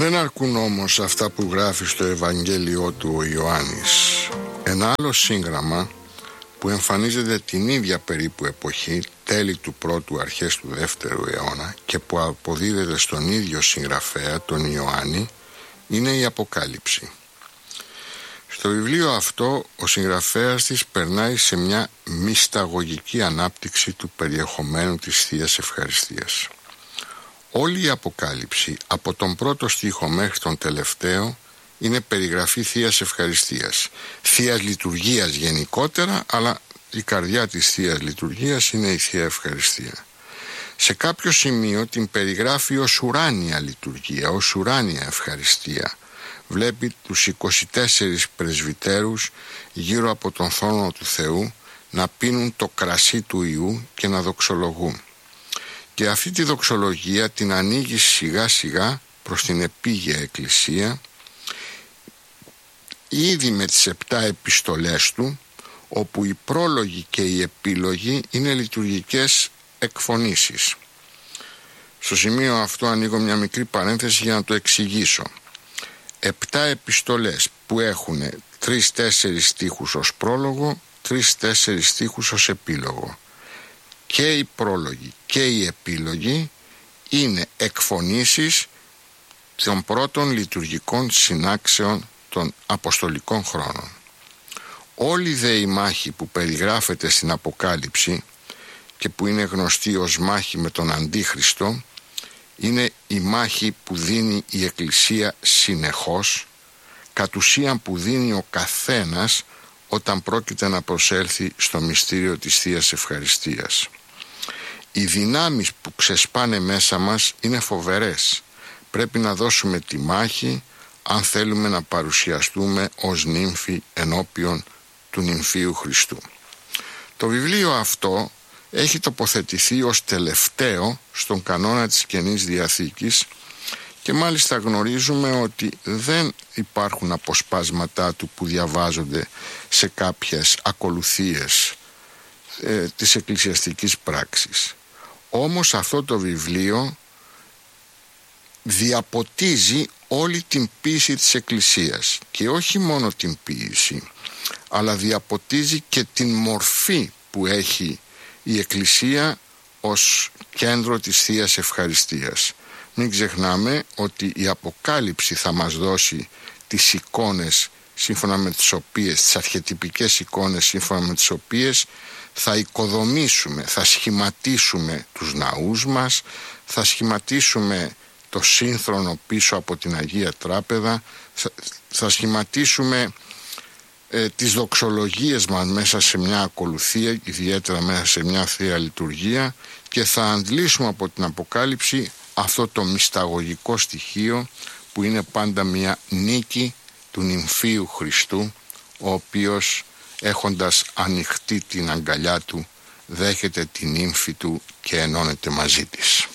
Δεν αρκούν όμως αυτά που γράφει στο Ευαγγέλιό του ο Ιωάννης. Ένα άλλο σύγγραμμα που εμφανίζεται την ίδια περίπου εποχή, τέλη του πρώτου αρχές του δεύτερου αιώνα, και που αποδίδεται στον ίδιο συγγραφέα, τον Ιωάννη, είναι η Αποκάλυψη. Στο βιβλίο αυτό ο συγγραφέας της περνάει σε μια μυσταγωγική ανάπτυξη του περιεχομένου της Θείας Ευχαριστίας. Όλη η Αποκάλυψη, από τον πρώτο στίχο μέχρι τον τελευταίο, είναι περιγραφή Θείας Ευχαριστίας, Θείας Λειτουργίας γενικότερα, αλλά η καρδιά της Θείας Λειτουργίας είναι η Θεία Ευχαριστία. Σε κάποιο σημείο την περιγράφει ως ουράνια λειτουργία, ως ουράνια ευχαριστία. Βλέπει τους 24 πρεσβυτέρους γύρω από τον θρόνο του Θεού να πίνουν το κρασί του Υιού και να δοξολογούν. Και αυτή τη δοξολογία την ανοίγει σιγά σιγά προς την επίγεια Εκκλησία, ήδη με τις 7 επιστολές του, όπου οι πρόλογοι και οι επίλογοι είναι λειτουργικές εκφωνήσεις. Στο σημείο αυτό ανοίγω μια μικρή παρένθεση για να το εξηγήσω. 7 επιστολές που έχουν 3-4 στίχους ως πρόλογο, 3-4 στίχους ως επίλογο. Και οι πρόλογοι και οι επίλογοι είναι εκφωνήσεις των πρώτων λειτουργικών συνάξεων των αποστολικών χρόνων. Όλη δε η μάχη που περιγράφεται στην Αποκάλυψη και που είναι γνωστή ως μάχη με τον Αντίχριστο, είναι η μάχη που δίνει η Εκκλησία συνεχώς, κατ' ουσίαν που δίνει ο καθένας όταν πρόκειται να προσέλθει στο μυστήριο της Θείας Ευχαριστίας. Οι δυνάμεις που ξεσπάνε μέσα μας είναι φοβερές. Πρέπει να δώσουμε τη μάχη αν θέλουμε να παρουσιαστούμε ως νύμφοι ενώπιον του νυμφίου Χριστού. Το βιβλίο αυτό έχει τοποθετηθεί ως τελευταίο στον κανόνα της Καινής Διαθήκης και μάλιστα γνωρίζουμε ότι δεν υπάρχουν αποσπάσματά του που διαβάζονται σε κάποιες ακολουθίες της εκκλησιαστικής πράξης. Όμως αυτό το βιβλίο διαποτίζει όλη την ποίηση της Εκκλησίας, και όχι μόνο την ποίηση, αλλά διαποτίζει και την μορφή που έχει η Εκκλησία ως κέντρο της Θείας Ευχαριστίας. Μην ξεχνάμε ότι η Αποκάλυψη θα μας δώσει τις εικόνες σύμφωνα με τις οποίες, τις αρχετυπικές εικόνες σύμφωνα με τις οποίες θα οικοδομήσουμε, θα σχηματίσουμε τους ναούς μας, θα σχηματίσουμε το σύνθρονο πίσω από την Αγία Τράπεδα, θα σχηματίσουμε τις δοξολογίες μας μέσα σε μια ακολουθία, ιδιαίτερα μέσα σε μια Θεία Λειτουργία, και θα αντλήσουμε από την Αποκάλυψη αυτό το μυσταγωγικό στοιχείο που είναι πάντα μια νίκη του νυμφίου Χριστού, ο οποίος έχοντας ανοιχτεί την αγκαλιά του δέχεται την νύμφη του και ενώνεται μαζί της.